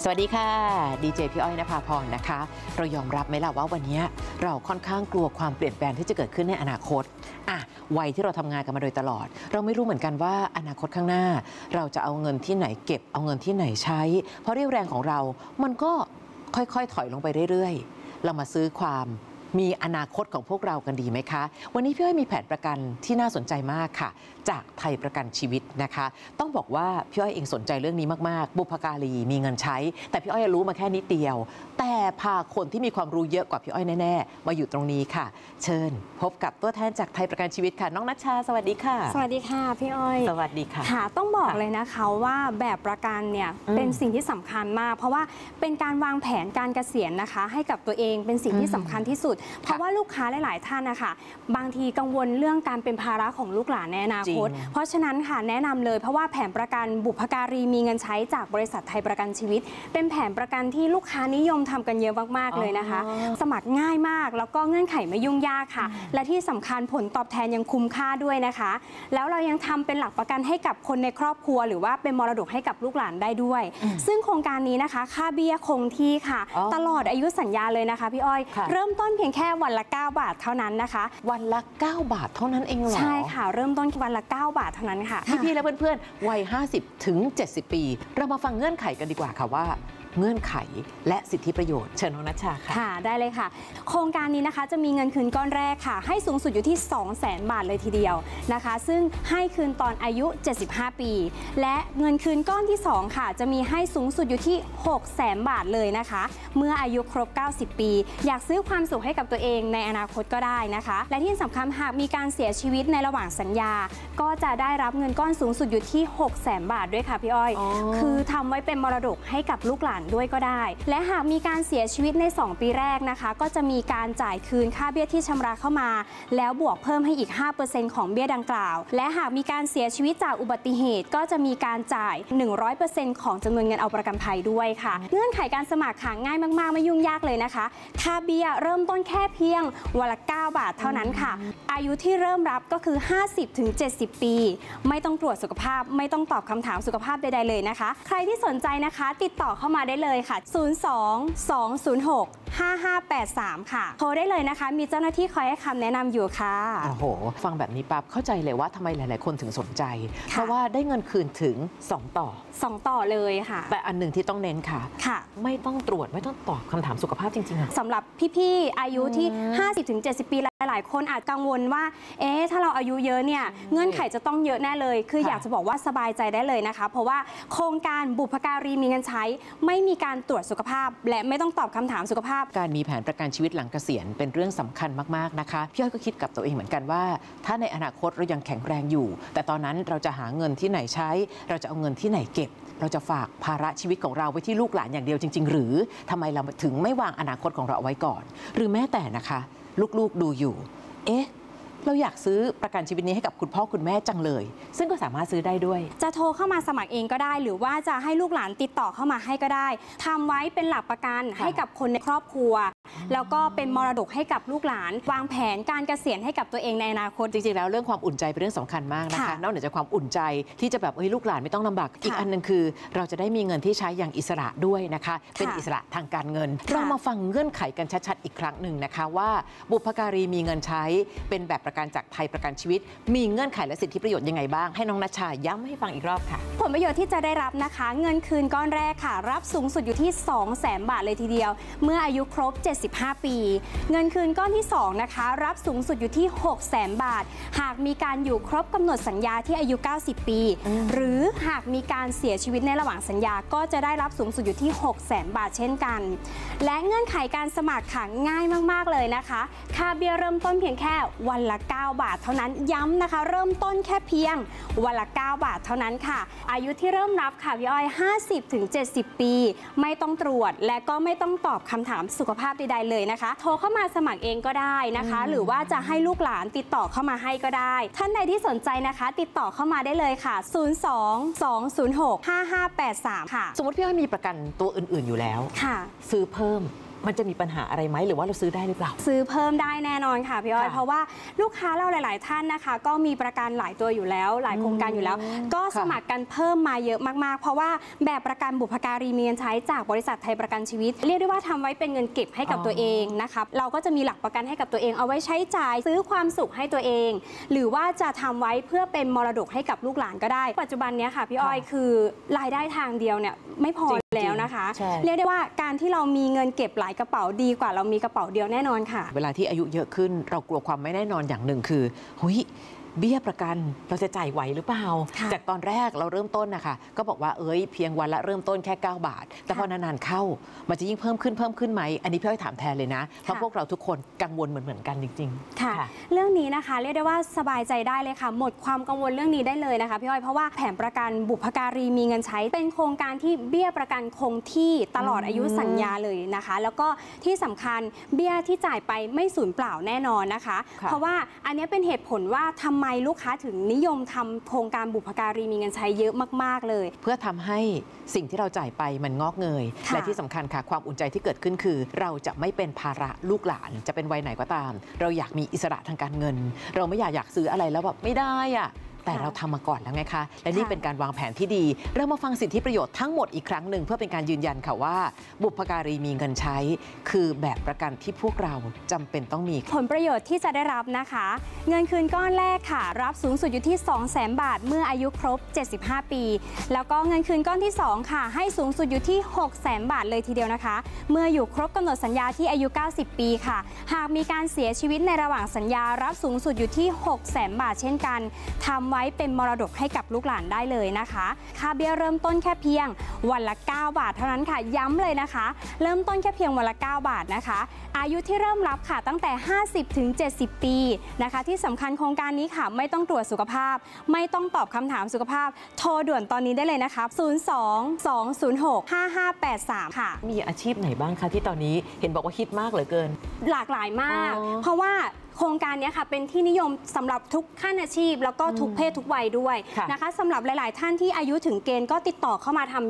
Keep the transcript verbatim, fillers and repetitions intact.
สวัสดีค่ะดีเจพี่อ้อยณภาพรนะคะเรายอมรับไหมล่ะว่าวันนี้เราค่อนข้างกลัวความเปลี่ยนแปลงที่จะเกิดขึ้นในอนาคตอ่ะวัยที่เราทำงานกันมาโดยตลอดเราไม่รู้เหมือนกันว่าอนาคตข้างหน้าเราจะเอาเงินที่ไหนเก็บเอาเงินที่ไหนใช้เพราะเรี่ยวแรงของเรามันก็ค่อยๆถอยลงไปเรื่อยๆเรามาซื้อความมีอนาคตของพวกเรากันดีไหมคะวันนี้พี่อ้อยมีแผนประกันที่น่าสนใจมากค่ะจากไทยประกันชีวิตนะคะต้องบอกว่าพี่อ้อยเองสนใจเรื่องนี้มากๆบุพการีมีเงินใช้แต่พี่อ้อยรู้มาแค่นิดเดียวแต่พาคนที่มีความรู้เยอะกว่าพี่อ้อยแน่ๆมาอยู่ตรงนี้ค่ะเชิญพบกับตัวแทนจากไทยประกันชีวิตค่ะน้องณัชชาสวัสดีค่ะสวัสดีค่ะพี่อ้อยสวัสดีค่ะค่ะต้องบอกเลยนะคะว่าแบบประกันเนี่ยเป็นสิ่งที่สำคัญมากเพราะว่าเป็นการวางแผนการเกษียณนะคะให้กับตัวเองเป็นสิ่งที่สำคัญที่สุดเพราะว่าลูกค้าหลายๆท่านนะคะบางทีกังวลเรื่องการเป็นภาระของลูกหลานในอนาคตเพราะฉะนั้นค่ะแนะนำเลยเพราะว่าแผนประกันบุพการีมีเงินใช้จากบริษัทไทยประกันชีวิตเป็นแผนประกันที่ลูกค้านิยมทำกันเยอะมากๆเลยนะคะสมัครง่ายมากแล้วก็เงื่อนไขไม่ยุ่งยากค่ะและที่สำคัญผลตอบแทนยังคุ้มค่าด้วยนะคะแล้วเรายังทำเป็นหลักประกันให้กับคนในครอบครัวหรือว่าเป็นมรดกให้กับลูกหลานได้ด้วยซึ่งโครงการนี้นะคะค่าเบี้ยคงที่ค่ะตลอดอายุสัญญาเลยนะคะพี่อ้อยเริ่มต้นเพียงแค่วันละเก้าบาทเท่านั้นนะคะวันละเก้าบาทเท่านั้นเองเหรอใช่ค่ะเริ่มต้นวันละเก้าบาทเท่านั้นค่ะพี่ๆและเพื่อนๆวัยห้าสิบถึงเจ็ดสิบปีเรามาฟังเงื่อนไขกันดีกว่าค่ะว่าเงื่อนไขและสิทธิประโยชน์เชิญน้องณัชชาค่ะค่ะได้เลยค่ะโครงการนี้นะคะจะมีเงินคืนก้อนแรกค่ะให้สูงสุดอยู่ที่ สองแสน บาทเลยทีเดียวนะคะซึ่งให้คืนตอนอายุเจ็ดสิบห้าปีและเงินคืนก้อนที่สองค่ะจะมีให้สูงสุดอยู่ที่ หกแสน บาทเลยนะคะเมื่ออายุครบเก้าสิบปีอยากซื้อความสุขให้กับตัวเองในอนาคตก็ได้นะคะและที่สำคัญหากมีการเสียชีวิตในระหว่างสัญญาก็จะได้รับเงินก้อนสูงสุดอยู่ที่ หกแสน บาทด้วยค่ะพี่อ้อยคือทำไว้เป็นมรดกให้กับลูกหลานด้วยก็ได้และหากมีการเสียชีวิตในสองปีแรกนะคะก็จะมีการจ่ายคืนค่าเบี้ยที่ชำระเข้ามาแล้วบวกเพิ่มให้อีก ห้าเปอร์เซ็นต์ ของเบี้ยดังกล่าวและหากมีการเสียชีวิตจากอุบัติเหตุก็จะมีการจ่าย หนึ่งร้อยเปอร์เซ็นต์ ของจำนวนเงินเอาประกันภัยด้วยค่ะเงื่อนไขการสมัครค่ะง่ายมากๆไม่ยุ่งยากเลยนะคะค่าเบี้ยเริ่มต้นแค่เพียงวันละเก้าบาทเท่านั้นค่ะอายุที่เริ่มรับก็คือ ห้าสิบถึงเจ็ดสิบ ปีไม่ต้องตรวจสุขภาพไม่ต้องตอบคำถามสุขภาพใดๆเลยนะคะใครที่สนใจนะคะติดต่อเข้ามาได้เลยค่ะศูนย์ สอง สอง ศูนย์ หก ห้า ห้า แปด สาม ค่ะโทรได้เลยนะคะมีเจ้าหน้าที่คอยให้คำแนะนำอยู่ค่ะโอ้โหฟังแบบนี้ปั๊บเข้าใจเลยว่าทำไมหลายๆคนถึงสนใจเพราะว่าได้เงินคืนถึงสองต่อสองต่อเลยค่ะแต่อันหนึ่งที่ต้องเน้นค่ะค่ะไม่ต้องตรวจไม่ต้องตอบคำถามสุขภาพจริงๆค่ะสำหรับพี่ๆอายุที่ ห้าสิบถึงเจ็ดสิบ ปีหลายๆคนอาจกังวลว่าเอ๊ะถ้าเราอายุเยอะเนี่ยเงื่อนไขจะต้องเยอะแน่เลยคืออยากจะบอกว่าสบายใจได้เลยนะคะเพราะว่าโครงการบุพการีมีเงินใช้ไม่มีการตรวจสุขภาพและไม่ต้องตอบคำถามสุขภาพการมีแผนประกันชีวิตหลังเกษียณเป็นเรื่องสำคัญมากๆนะคะพี่อ้อยก็คิดกับตัวเองเหมือนกันว่าถ้าในอนาคตเรายังแข็งแรงอยู่แต่ตอนนั้นเราจะหาเงินที่ไหนใช้เราจะเอาเงินที่ไหนเก็บเราจะฝากภาระชีวิตของเราไว้ที่ลูกหลานอย่างเดียวจริงๆหรือทำไมเราถึงไม่วางอนาคตของเราเอาไว้ก่อนหรือแม้แต่นะคะลูกๆดูอยู่เอ๊ะเราอยากซื้อประกันชีวิตนี้ให้กับคุณพ่อคุณแม่จังเลยซึ่งก็สามารถซื้อได้ด้วยจะโทรเข้ามาสมัครเองก็ได้หรือว่าจะให้ลูกหลานติดต่อเข้ามาให้ก็ได้ทำไว้เป็นหลักประกันให้กับคนในครอบครัวแล้วก็เป็นมรดกให้กับลูกหลานวางแผนการเกษียณให้กับตัวเองในอนาคตจริงๆแล้วเรื่องความอุ่นใจเป็นเรื่องสำคัญมากนะคะนอกจากความอุ่นใจที่จะแบบเฮ้ยลูกหลานไม่ต้องลำบากอีกอันนึงคือเราจะได้มีเงินที่ใช้อย่างอิสระด้วยนะคะเป็นอิสระทางการเงินเรามาฟังเงื่อนไขกันชัดๆอีกครั้งหนึ่งนะคะว่าบุพการีมีเงินใช้เป็นแบบประกันจากไทยประกันชีวิตมีเงื่อนไขและสิทธิประโยชน์ยังไงบ้างให้น้องณัชชาย้ำให้ฟังอีกรอบค่ะผลประโยชน์ที่จะได้รับนะคะเงินคืนก้อนแรกค่ะรับสูงสุดอยู่ที่ สองแสน บาทเลยทีเดียวเมื่ออายุครบเจ็ดสิบห้าปีเงินคืนก้อนที่สองนะคะรับสูงสุดอยู่ที่ หกแสน บาทหากมีการอยู่ครบกำหนดสัญญาที่อายุเก้าสิบปีหรือหากมีการเสียชีวิตในระหว่างสัญญาก็จะได้รับสูงสุดอยู่ที่ หกแสน บาทเช่นกันและเงื่อนไขการสมัครค่ะง่ายมากๆเลยนะคะค่าเบี้ยเริ่มต้นเพียงแค่วันละเก้าบาทเท่านั้นย้ำนะคะเริ่มต้นแค่เพียงวันละเก้าบาทเท่านั้นค่ะอายุที่เริ่มรับค่ะพี่อ้อย ห้าสิบถึงเจ็ดสิบ ปีไม่ต้องตรวจและก็ไม่ต้องตอบคำถามสุขภาพใดๆเลยนะคะโทรเข้ามาสมัครเองก็ได้นะคะหรือว่าจะให้ลูกหลานติดต่อเข้ามาให้ก็ได้ท่านใดที่สนใจนะคะติดต่อเข้ามาได้เลยค่ะศูนย์ สอง สอง ศูนย์ หก ห้า ห้า แปด สามค่ะสมมติพี่อ้อยมีประกันตัวอื่นๆอยู่แล้วค่ะซื้อเพิ่มมันจะมีปัญหาอะไรไหมหรือว่าเราซื้อได้หรือเปล่าซื้อเพิ่มได้แน่นอนค่ะพี่อ้อยค่ะเพราะว่าลูกค้าเราหลาย ๆ ท่านนะคะ ก็มีประกันหลายตัวอยู่แล้ว หลายโครงการอยู่แล้ว ก็สมัครกันเพิ่มมาเยอะมากๆ เพราะว่าแบบประกันบุพการีมีเงินใช้จากบริษัทไทยประกันชีวิต เรียกได้ว่าทำไว้เป็นเงินเก็บให้กับตัวเองนะคะเราก็จะมีหลักประกันให้กับตัวเองเอาไว้ใช้จ่ายซื้อความสุขให้ตัวเอง หรือว่าจะทำไว้เพื่อเป็นมรดกให้กับลูกหลานก็ได้ ปัจจุบันนี้ค่ะพี่อ้อยคือรายได้ทางเดียวเนี่ยไม่พอแล้วนะคะเรียกได้ว่าการที่เรามีเงินเก็บหลายกระเป๋าดีกว่าเรามีกระเป๋าเดียวแน่นอนค่ะเวลาที่อายุเยอะขึ้นเรากลัวความไม่แน่นอนอย่างหนึ่งคือหุยเบี้ยประกันเราจะจ่ายไหวหรือเปล่าจากตอนแรกเราเริ่มต้นนะคะก็บอกว่าเอ้ยเพียงวันละเริ่มต้นแค่เก้าบาทแต่พอนานๆเข้ามันจะยิ่งเพิ่มขึ้นเพิ่มขึ้นไหมอันนี้พี่อ้อยถามแทนเลยนะเพราะพวกเราทุกคนกังวลเหมือนๆกันจริงๆค่ะเรื่องนี้นะคะเรียกได้ว่าสบายใจได้เลยค่ะหมดความกังวลเรื่องนี้ได้เลยนะคะพี่อ้อยเพราะว่าแผนประกันบุพการีมีเงินใช้เป็นโครงการที่เบี้ยประกันคงที่ตลอดอายุสัญญาเลยนะคะแล้วก็ที่สำคัญเบี้ยที่จ่ายไปไม่สูญเปล่าแน่นอนนะคะเพราะว่าอันนี้เป็นเหตุผลว่าทำไมลูกค้าถึงนิยมทำโครงการบุพการีมีเงินใช้เยอะมากๆเลยเพื่อทำให้สิ่งที่เราจ่ายไปมันงอกเงยและที่สำคัญค่ะความอุ่นใจที่เกิดขึ้นคือเราจะไม่เป็นภาระลูกหลานจะเป็นวัยไหนก็ตามเราอยากมีอิสระทางการเงินเราไม่อยากอยากซื้ออะไรแล้วแบบไม่ได้อะแต่เราทำมาก่อนแล้วไงคะและนี่เป็นการวางแผนที่ดีเรามาฟังสิทธิประโยชน์ทั้งหมดอีกครั้งหนึ่งเพื่อเป็นการยืนยันค่ะว่าบุพการีมีเงินใช้คือแบบประกันที่พวกเราจำเป็นต้องมีผลประโยชน์ที่จะได้รับนะคะเงินคืนก้อนแรกค่ะรับสูงสุดอยู่ที่ สองแสน บาทเมื่ออายุครบเจ็ดสิบห้าปีแล้วก็เงินคืนก้อนที่สองค่ะให้สูงสุดอยู่ที่ หกแสน บาทเลยทีเดียวนะคะเมื่ออยู่ครบกำหนดสัญญาที่อายุเก้าสิบปีค่ะหากมีการเสียชีวิตในระหว่างสัญญารับสูงสุดอยู่ที่ หกแสน บาทเช่นกันทำไว้เป็นมรดกให้กับลูกหลานได้เลยนะคะค่าเบี้ยเริ่มต้นแค่เพียงวันละเก้าบาทเท่านั้นค่ะย้ำเลยนะคะเริ่มต้นแค่เพียงวันละเก้าบาทนะคะอายุที่เริ่มรับค่ะตั้งแต่ห้าสิบถึงเจ็ดสิบปีนะคะที่สำคัญโครงการนี้ค่ะไม่ต้องตรวจสุขภาพไม่ต้องตอบคำถามสุขภาพโทรด่วนตอนนี้ได้เลยนะคะศูนย์ สอง สอง ศูนย์ หก ห้า ห้า แปด สามค่ะมีอาชีพไหนบ้างคะที่ตอนนี้เห็นบอกว่าฮิตมากเหลือเกินหลากหลายมากเพราะว่าโครงการนี้ค่ะเป็นที่นิยมสำหรับทุกขั้นอาชีพแล้วก็ทุกเพศทุกวัยด้วยนะคะสำหรับหลายๆท่านที่อายุถึงเกณฑ์ก็ติดต่อเข้ามาทำ